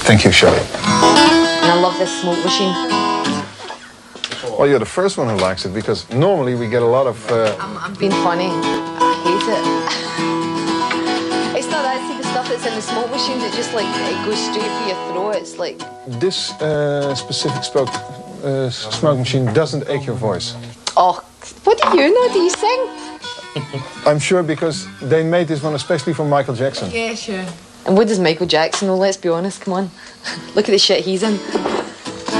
Thank you, Shelley. And I love this smoke machine. Well, you're the first one who likes it, because normally we get a lot of... I'm being funny. I hate it. It's not that, see the stuff that's in the smoke machine that just like, it goes straight for your throat. It's like... This specific smoke machine doesn't ache your voice. Oh, what do you know? Do you sing? I'm sure, because they made this one especially for Michael Jackson. Yeah, sure. And what does Michael Jackson know? Let's be honest, come on. Look at the shit he's in.